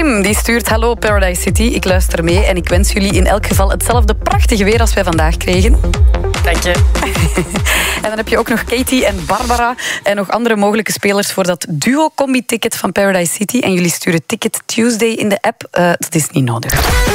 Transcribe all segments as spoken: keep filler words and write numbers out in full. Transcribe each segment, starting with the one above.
Kim die stuurt: hallo Paradise City, ik luister mee en ik wens jullie in elk geval hetzelfde prachtige weer als wij vandaag kregen. Dank je. En dan heb je ook nog Katie en Barbara en nog andere mogelijke spelers voor dat duo-combi-ticket van Paradise City. En jullie sturen Ticket Tuesday in de app. Uh, dat is niet nodig.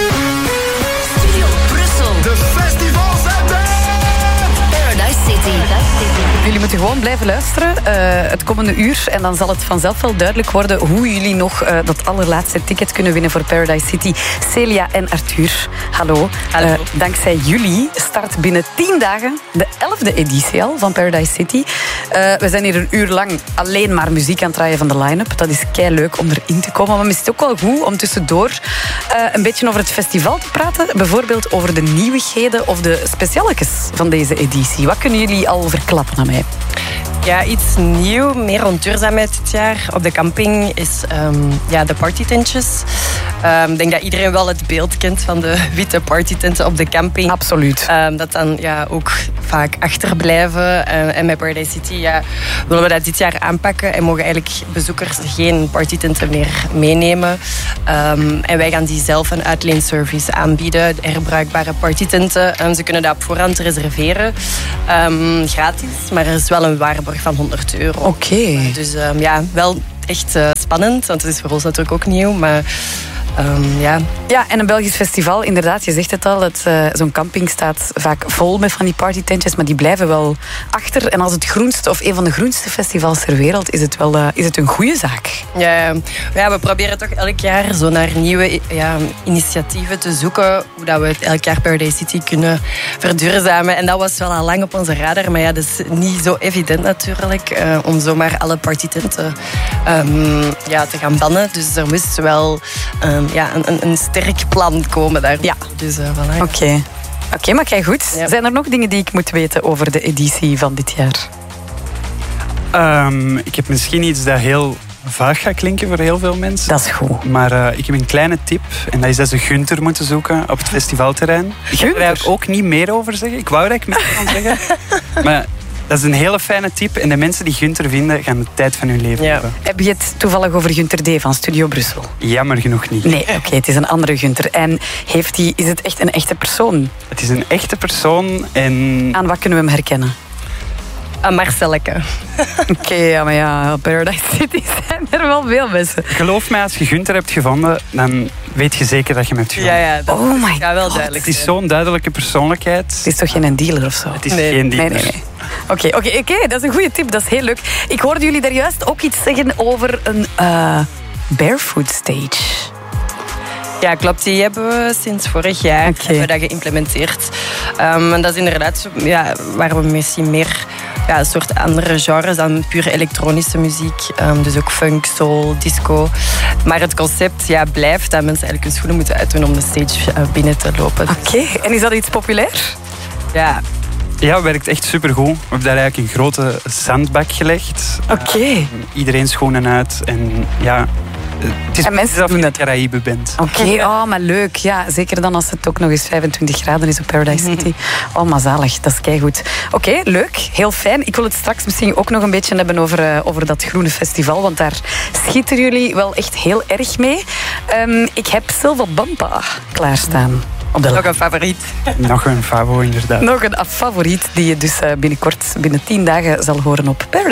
Studio Brussel. De festivalzender. Paradise City. Jullie moeten gewoon blijven luisteren uh, het komende uur. En dan zal het vanzelf wel duidelijk worden hoe jullie nog uh, dat allerlaatste ticket kunnen winnen voor Paradise City. Celia en Arthur, hallo. Hallo. Uh, dankzij jullie start binnen tien dagen de elfde editie al van Paradise City. Uh, we zijn hier een uur lang alleen maar muziek aan het draaien van de line-up. Dat is kei leuk om erin te komen. Maar het is ook wel goed om tussendoor uh, een beetje over het festival te praten. Bijvoorbeeld over de nieuwigheden of de specialetjes van deze editie. Wat kunnen jullie al verklappen aan mij? Ja, iets nieuw, meer rond duurzaamheid dit jaar. Op de camping is um, ja, de partytentjes. Um, ik denk dat iedereen wel het beeld kent van de witte partytenten op de camping. Absoluut. Um, dat dan ja, ook vaak achterblijven. Uh, en met Paradise City ja, willen we dat dit jaar aanpakken en mogen eigenlijk bezoekers geen partytenten meer meenemen. Um, en wij gaan die zelf een uitleenservice aanbieden, herbruikbare partytenten. Um, ze kunnen dat op voorhand reserveren. Um, gratis, maar er is wel een waarborg van honderd euro. Oké. Okay. Dus um, ja, wel echt uh, spannend, want het is voor ons natuurlijk ook nieuw, maar Um, ja. ja, en een Belgisch festival, inderdaad, je zegt het al, het, uh, zo'n camping staat vaak vol met van die partytentjes, maar die blijven wel achter. En als het groenste of een van de groenste festivals ter wereld is het wel uh, is het een goede zaak. Ja, ja, we proberen toch elk jaar zo naar nieuwe ja, initiatieven te zoeken, hoe dat we elk jaar Paradise City kunnen verduurzamen. En dat was wel al lang op onze radar, maar ja, dat is niet zo evident natuurlijk, uh, om zomaar alle partytenten um, ja, te gaan bannen. Dus er moest wel Um, ja, een, een sterk plan komen daar. Ja. Dus, uh, voilà. Oké, okay. okay, maar kijk goed. Ja. Zijn er nog dingen die ik moet weten over de editie van dit jaar? Um, ik heb misschien iets dat heel vaag gaat klinken voor heel veel mensen. Dat is goed. Maar uh, ik heb een kleine tip. En dat is dat ze Gunther moeten zoeken op het festivalterrein. Ik ga er eigenlijk ook niet meer over zeggen. Ik wou dat ik meer kan zeggen. Maar dat is een hele fijne tip. En de mensen die Gunther vinden, gaan de tijd van hun leven ja. hebben. Heb je het toevallig over Gunther D. van Studio Brussel? Jammer genoeg niet. Nee, oké, okay, het is een andere Gunther. En heeft die, is het echt een echte persoon? Het is een echte persoon en... Aan wat kunnen we hem herkennen? Aan Marcelleke. Oké, okay, ja, maar ja, Paradise City zijn er wel veel mensen. Geloof mij, als je Gunther hebt gevonden, dan weet je zeker dat je hem hebt gevonden. Ja, ja, dat oh my ja, wel God. duidelijk. Het is zo'n duidelijke persoonlijkheid. Het is toch geen dealer of zo? Het is nee. geen dealer. Nee, nee, nee. Oké, okay, okay, okay, dat is een goede tip. Dat is heel leuk. Ik hoorde jullie daar juist ook iets zeggen over een uh, barefoot stage. Ja, klopt. Die hebben we sinds vorig jaar okay. hebben we dat geïmplementeerd. Um, en dat is inderdaad ja, waar we misschien meer ja, een soort andere genres dan puur elektronische muziek. Um, dus ook funk, soul, disco. Maar het concept ja, blijft dat mensen eigenlijk hun schoenen moeten uitdoen om de stage uh, binnen te lopen. Oké, okay. En is dat iets populair? Ja. Ja, het werkt echt supergoed. We hebben daar eigenlijk een grote zandbak gelegd. Oké. Okay. Uh, iedereen schoenen uit en ja... Het is en mensen doen dat het. je Caraïbe bent. Oké, okay. Oh, maar leuk. Ja, zeker dan als het ook nog eens vijfentwintig graden is op Paradise City. Oh, maar zalig. Dat is keigoed. Oké, okay, leuk. Heel fijn. Ik wil het straks misschien ook nog een beetje hebben over, uh, over dat groene festival, want daar schieten jullie wel echt heel erg mee. Um, ik heb Silva Bampa klaarstaan. Op de nog een favoriet. Nog een favo, inderdaad. Nog een favoriet die je dus binnenkort, binnen tien dagen zal horen op Paradise.